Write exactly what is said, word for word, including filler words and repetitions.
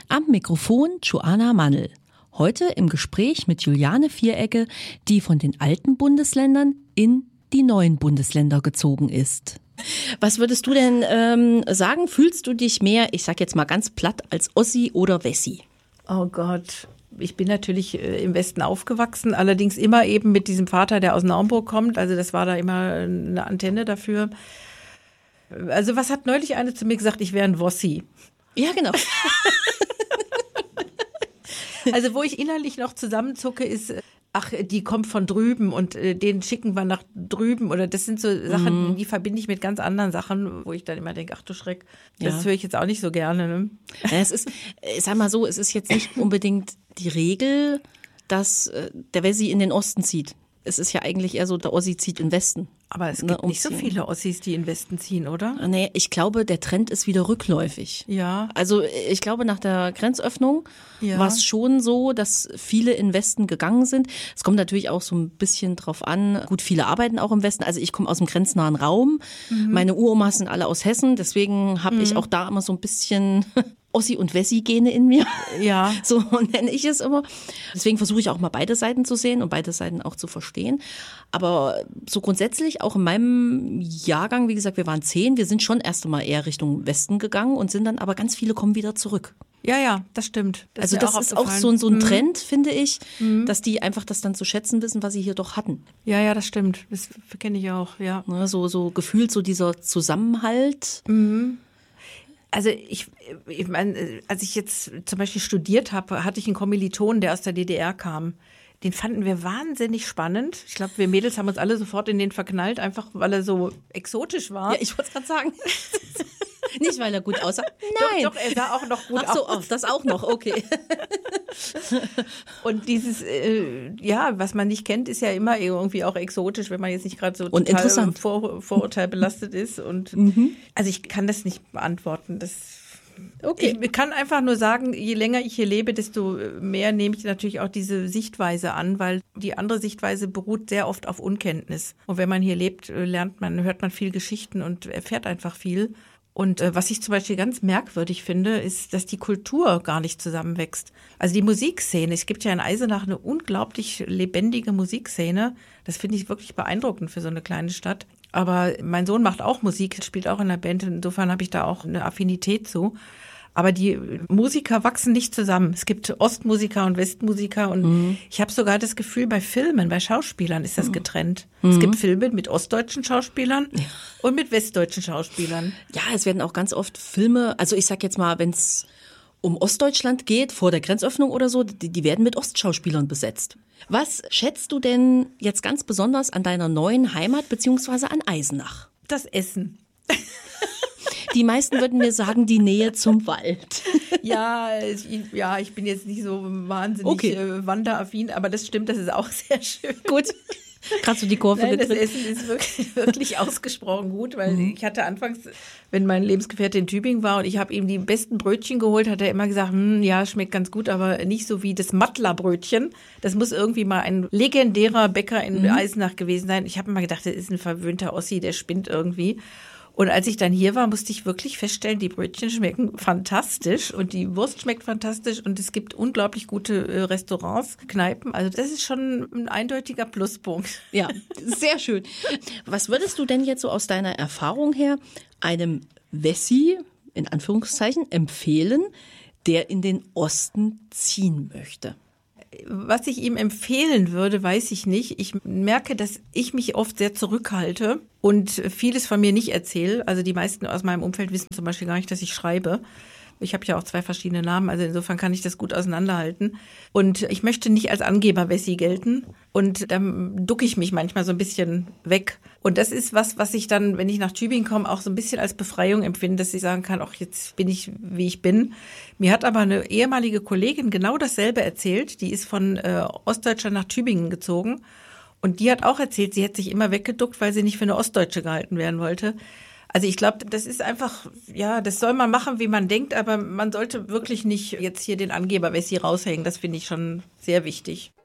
Am Mikrofon Joanna Mannl. Heute im Gespräch mit Juliane Vierecke, die von den alten Bundesländern in die neuen Bundesländer gezogen ist. Was würdest du denn ähm, sagen? Fühlst du dich mehr, ich sag jetzt mal ganz platt, als Ossi oder Wessi? Oh Gott, ich bin natürlich äh, im Westen aufgewachsen, allerdings immer eben mit diesem Vater, der aus Naumburg kommt. Also das war da immer eine Antenne dafür. Also was hat neulich eine zu mir gesagt, ich wäre ein Wossi. Ja, genau. Also wo ich innerlich noch zusammenzucke, ist, ach, die kommt von drüben und äh, den schicken wir nach drüben. Oder das sind so Sachen, mhm. die verbinde ich mit ganz anderen Sachen, wo ich dann immer denke, ach du Schreck, das ja. höre ich jetzt auch nicht so gerne. Ne? Ja, es ist, ich sag mal so, es ist jetzt nicht unbedingt die Regel, dass äh, der Wessi in den Osten zieht. Es ist ja eigentlich eher so, der Ossi zieht in den Westen. Aber es gibt ne, nicht so viele Ossis, die in den Westen ziehen, oder? Nee, ich glaube, der Trend ist wieder rückläufig. Ja. Also ich glaube, nach der Grenzöffnung ja. war es schon so, dass viele in den Westen gegangen sind. Es kommt natürlich auch so ein bisschen drauf an. Gut, viele arbeiten auch im Westen. Also ich komme aus dem grenznahen Raum. Mhm. Meine Uromas sind alle aus Hessen. Deswegen habe mhm. ich auch da immer so ein bisschen Ossi- und Wessi-Gene in mir. Ja. So nenne ich es immer. Deswegen versuche ich auch mal beide Seiten zu sehen und beide Seiten auch zu verstehen. Aber so grundsätzlich, auch in meinem Jahrgang, wie gesagt, wir waren zehn, wir sind schon erst einmal eher Richtung Westen gegangen und sind dann, aber ganz viele kommen wieder zurück. Ja, ja, das stimmt. Das also ist das auch ist auch so, so ein mhm. Trend, finde ich, mhm. dass die einfach das dann zu schätzen wissen, was sie hier doch hatten. Ja, ja, das stimmt. Das kenne ich auch, ja. Ne, so, so gefühlt so dieser Zusammenhalt. Mhm. Also ich, ich meine, als ich jetzt zum Beispiel studiert habe, hatte ich einen Kommiliton, der aus der D D R kam. Den fanden wir wahnsinnig spannend. Ich glaube, wir Mädels haben uns alle sofort in den verknallt, einfach weil er so exotisch war. Ja, ich wollte es gerade sagen. Nicht, weil er gut aussah. Nein. Doch, doch, er sah auch noch gut Ach so, aus. Oh, das auch noch, okay. Und dieses, äh, ja, was man nicht kennt, ist ja immer irgendwie auch exotisch, wenn man jetzt nicht gerade so und total vor, vorurteilbelastet ist. Und mhm. also ich kann das nicht beantworten. Das Okay. Ich kann einfach nur sagen, je länger ich hier lebe, desto mehr nehme ich natürlich auch diese Sichtweise an, weil die andere Sichtweise beruht sehr oft auf Unkenntnis. Und wenn man hier lebt, lernt man, hört man viel Geschichten und erfährt einfach viel. Und äh, was ich zum Beispiel ganz merkwürdig finde, ist, dass die Kultur gar nicht zusammenwächst. Also die Musikszene, es gibt ja in Eisenach eine unglaublich lebendige Musikszene. Das finde ich wirklich beeindruckend für so eine kleine Stadt. Aber mein Sohn macht auch Musik, spielt auch in der Band. Insofern habe ich da auch eine Affinität zu. Aber die Musiker wachsen nicht zusammen. Es gibt Ostmusiker und Westmusiker. Und mhm. ich habe sogar das Gefühl, bei Filmen, bei Schauspielern ist das getrennt. Mhm. Es gibt Filme mit ostdeutschen Schauspielern ja. und mit westdeutschen Schauspielern. Ja, es werden auch ganz oft Filme, also ich sag jetzt mal, wenn es um Ostdeutschland geht, vor der Grenzöffnung oder so, die, die werden mit Ostschauspielern besetzt. Was schätzt du denn jetzt ganz besonders an deiner neuen Heimat beziehungsweise an Eisenach? Das Essen. Die meisten würden mir sagen, die Nähe zum Wald. Ja, ich, ja, ich bin jetzt nicht so wahnsinnig okay. äh, wanderaffin, aber das stimmt, das ist auch sehr schön. Gut. Gerade so die Kurve Nein, getrennt. Das Essen ist wirklich, wirklich ausgesprochen gut, weil mhm. ich hatte anfangs, wenn mein Lebensgefährte in Tübingen war und ich habe ihm die besten Brötchen geholt, hat er immer gesagt, hm, ja, schmeckt ganz gut, aber nicht so wie das Mattler-Brötchen. Das muss irgendwie mal ein legendärer Bäcker in mhm. Eisenach gewesen sein. Ich habe immer gedacht, das ist ein verwöhnter Ossi, der spinnt irgendwie. Und als ich dann hier war, musste ich wirklich feststellen, die Brötchen schmecken fantastisch und die Wurst schmeckt fantastisch und es gibt unglaublich gute äh, Restaurants, Kneipen. Also das ist schon ein eindeutiger Pluspunkt. Ja, sehr schön. Was würdest du denn jetzt so aus deiner Erfahrung her einem Wessi, in Anführungszeichen, empfehlen, der in den Osten ziehen möchte? Was ich ihm empfehlen würde, weiß ich nicht. Ich merke, dass ich mich oft sehr zurückhalte und vieles von mir nicht erzähle. Also die meisten aus meinem Umfeld wissen zum Beispiel gar nicht, dass ich schreibe. Ich habe ja auch zwei verschiedene Namen, also insofern kann ich das gut auseinanderhalten. Und ich möchte nicht als Angeber-Wessi gelten. Und dann ducke ich mich manchmal so ein bisschen weg. Und das ist was, was ich dann, wenn ich nach Tübingen komme, auch so ein bisschen als Befreiung empfinde, dass ich sagen kann, ach, jetzt bin ich, wie ich bin. Mir hat aber eine ehemalige Kollegin genau dasselbe erzählt. Die ist von äh, Ostdeutschland nach Tübingen gezogen. Und die hat auch erzählt, sie hätte sich immer weggeduckt, weil sie nicht für eine Ostdeutsche gehalten werden wollte. Also ich glaube, das ist einfach, ja, das soll man machen, wie man denkt, aber man sollte wirklich nicht jetzt hier den Angeber-Wessi raushängen. Das finde ich schon sehr wichtig.